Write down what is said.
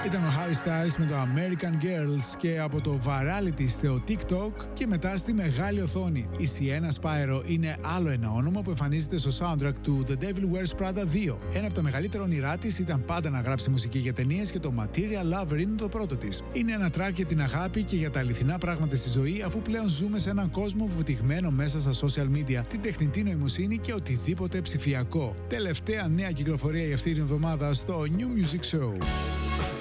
Ήταν ο Harry Styles με το American Girls και από το viral της στο TikTok και μετά στη μεγάλη οθόνη. Η Sienna Spyro είναι άλλο ένα όνομα που εμφανίζεται στο soundtrack του The Devil Wears Prada 2. Ένα από τα μεγαλύτερα όνειρά της ήταν πάντα να γράψει μουσική για ταινίες και το Material Lover είναι το πρώτο της. Είναι ένα track για την αγάπη και για τα αληθινά πράγματα στη ζωή, αφού πλέον ζούμε σε έναν κόσμο βουτυγμένο μέσα στα social media, την τεχνητή νοημοσύνη και οτιδήποτε ψηφιακό. Τελευταία νέα κυκλοφορία για αυτή την εβδομάδα στο New Music Show.